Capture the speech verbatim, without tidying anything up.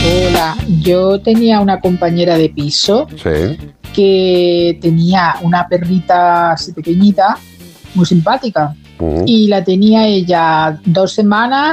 Hola, yo tenía una compañera de piso Sí. que tenía una perrita así pequeñita, muy simpática, Mm. y la tenía ella dos semanas